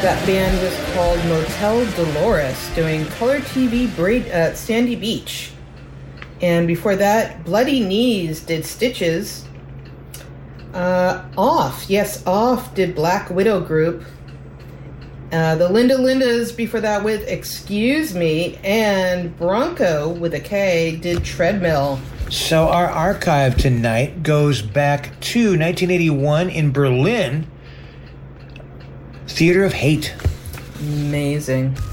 That band was called Motel Dolores, doing color TV at Sandy Beach. And before that, Bloody Knees did Stitches. Off did Black Widow Group. The Linda Lindas before that with Excuse Me, and Bronco with a K did Treadmill. So our archive tonight goes back to 1981 in Berlin. Theater of Hate. Amazing.